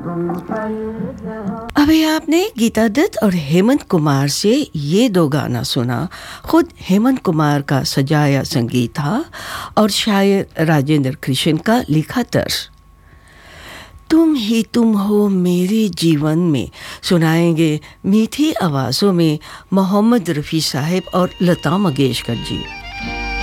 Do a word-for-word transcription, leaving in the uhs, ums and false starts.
अभी आपने गीता दत्त और हेमंत कुमार से ये दो गाना सुना। खुद हेमंत कुमार का सजाया संगीत था और शायर राजेंद्र कृष्ण का लिखा तर्ज। तुम ही तुम हो मेरे जीवन में सुनाएंगे मीठी आवाज़ों में मोहम्मद रफ़ी साहब और लता मंगेशकर जी।